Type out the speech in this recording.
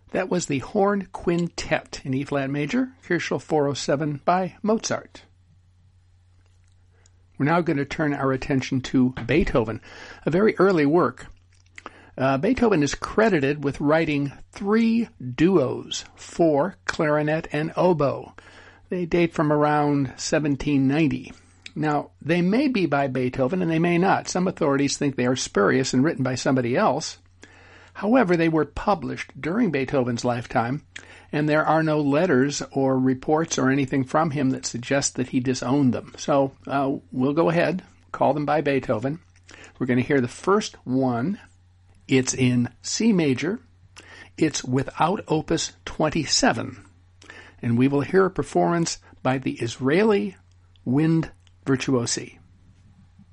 That was the Horn Quintet in E-flat major, Kirschel 407 by Mozart. We're now going to turn our attention to Beethoven, a very early work. Beethoven is credited with writing 3 duos for clarinet and oboe. They date from around 1790. Now, they may be by Beethoven and they may not. Some authorities think they are spurious and written by somebody else. However, they were published during Beethoven's lifetime, and there are no letters or reports or anything from him that suggest that he disowned them. So we'll go ahead, call them by Beethoven. We're going to hear the first one. It's in C major. It's without Opus 27. And we will hear a performance by the Israeli Wind Virtuosi.